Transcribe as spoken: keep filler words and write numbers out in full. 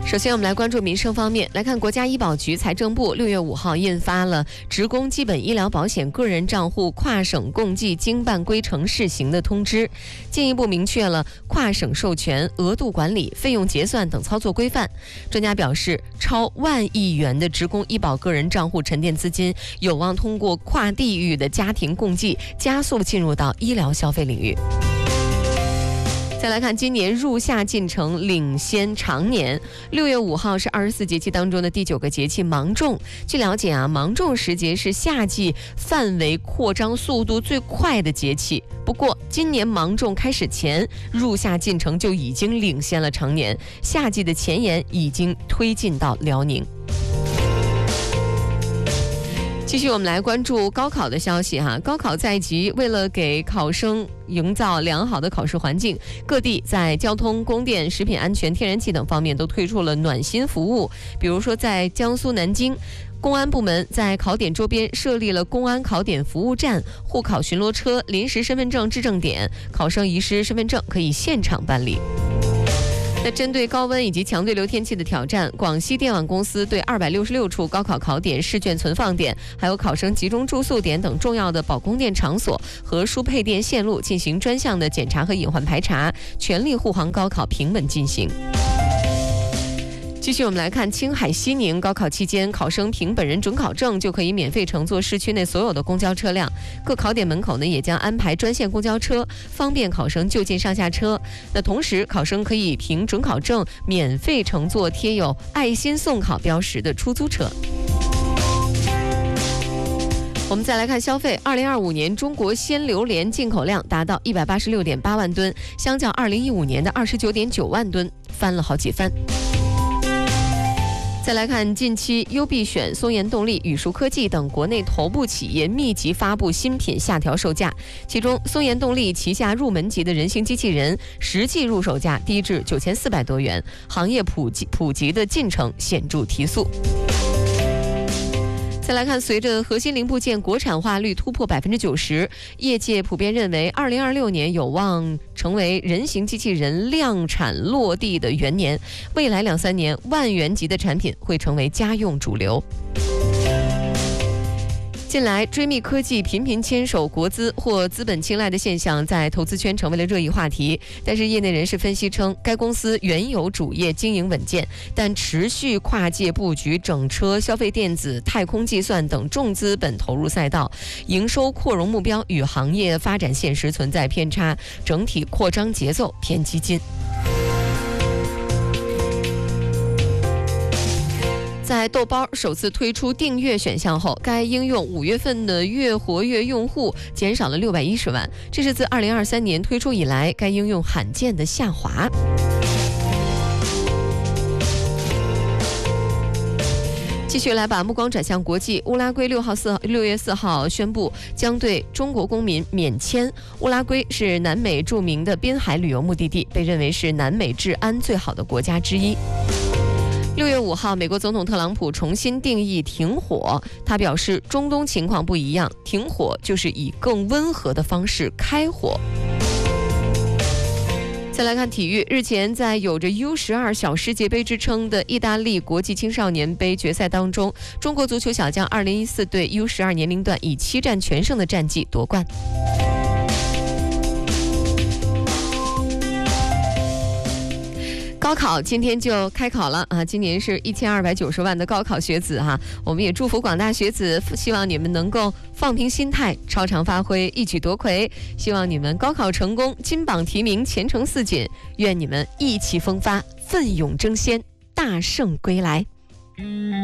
首先我们来关注民生方面，来看国家医保局、财政部六月五号印发了职工基本医疗保险个人账户跨省共计经办规程试行的通知，进一步明确了跨省授权、额度管理、费用结算等操作规范。专家表示，超万亿元的职工医保个人账户沉淀资金有望通过跨地域的家庭共计，加速进入到医疗消费领域。再来看今年入夏进程领先常年，六月五号是二十四节气当中的第九个节气芒种。据了解啊，芒种时节是夏季范围扩张速度最快的节气。不过今年芒种开始前，入夏进程就已经领先了常年，夏季的前沿已经推进到辽宁。继续我们来关注高考的消息哈，高考在即，为了给考生营造良好的考试环境，各地在交通、供电、食品安全、天然气等方面都推出了暖心服务。比如说在江苏南京，公安部门在考点周边设立了公安考点服务站、护考巡逻车、临时身份证质证点，考生遗失身份证可以现场办理。那针对高温以及强对流天气的挑战，广西电网公司对二百六十六处高考考点、试卷存放点，还有考生集中住宿点等重要的保供电场所和输配电线路进行专项的检查和隐患排查，全力护航高考平稳进行。继续我们来看青海西宁，高考期间考生凭本人准考证就可以免费乘坐市区内所有的公交车辆，各考点门口呢也将安排专线公交车，方便考生就近上下车。那同时考生可以凭准考证免费乘坐贴有爱心送考标识的出租车。我们再来看消费，二零二五年中国鲜榴莲进口量达到一百八十六点八万吨，相较二零一五年的二十九点九万吨，翻了好几番。再来看近期优必选、松研动力、宇树科技等国内头部企业密集发布新品下调售价，其中松研动力旗下入门级的人形机器人实际入手价低至九千四百多元，行业普及普及的进程显著提速。再来看，随着核心零部件国产化率突破百分之九十，业界普遍认为，二零二六年有望成为人形机器人量产落地的元年。未来两三年，万元级的产品会成为家用主流。近来，追觅科技频频牵手国资或资本青睐的现象在投资圈成为了热议话题。但是业内人士分析称，该公司原有主业经营稳健，但持续跨界布局整车、消费电子、太空计算等重资本投入赛道，营收扩容目标与行业发展现实存在偏差，整体扩张节奏偏激进。在豆包首次推出订阅选项后，该应用五月份的月活跃用户减少了六百一十万，这是自二零二三年推出以来该应用罕见的下滑。继续来把目光转向国际，乌拉圭六号四六月四号宣布将对中国公民免签。乌拉圭是南美著名的滨海旅游目的地，被认为是南美治安最好的国家之一。六月五号，美国总统特朗普重新定义停火，他表示中东情况不一样，停火就是以更温和的方式开火。再来看体育，日前在有着 U 十二 小世界杯之称的意大利国际青少年杯决赛当中，中国足球小将二零一四队 U 十二 年龄段以七战全胜的战绩夺冠。高考今天就开考了啊！今年是一千二百九十万的高考学子哈，我们也祝福广大学子，希望你们能够放平心态，超常发挥，一举夺魁。希望你们高考成功，金榜题名，前程似锦。愿你们意气风发，奋勇争先，大胜归来。